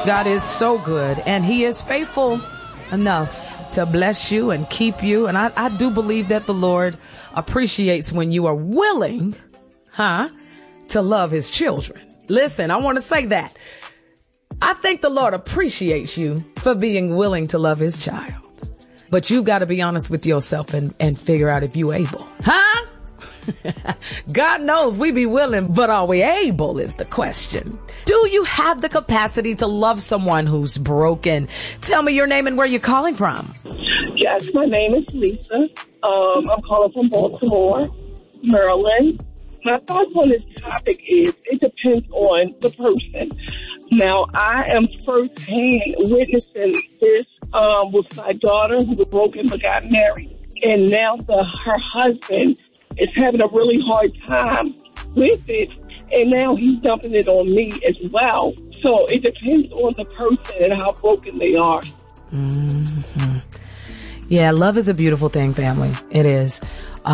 God is so good, and he is faithful enough to bless you and keep you. And I do believe that the Lord appreciates when you are willing, to love his children. Listen, I want to say that. I think the Lord appreciates you for being willing to love his child. But you've got to be honest with yourself and figure out if you're able. God knows we be willing, but are we able is the question. Do you have the capacity to love someone who's broken? Tell me your name and where you're calling from. Yes, my name is Lisa. I'm calling from Baltimore, Maryland. My thoughts on this topic is it depends on the person. Now, I am firsthand witnessing this with my daughter who was broken but got married. And now her husband is having a really hard time with it. And now he's dumping it on me as well. So it depends on the person and how broken they are. Mm-hmm. Yeah, love is a beautiful thing, family. It is.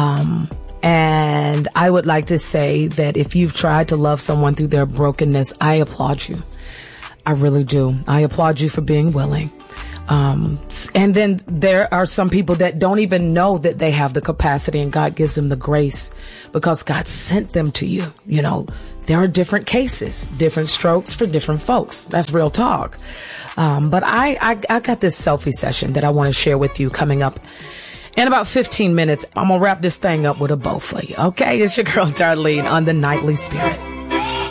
And I would like to say that if you've tried to love someone through their brokenness, I applaud you. I really do. I applaud you for being willing. And then there are some people that don't even know that they have the capacity, and God gives them the grace because God sent them to you. You know, there are different cases, different strokes for different folks. That's real talk. But I got this selfie session that I want to share with you coming up in about 15 minutes. I'm going to wrap this thing up with a bow for you. Okay. It's your girl, Darlene, on the Nightly Spirit.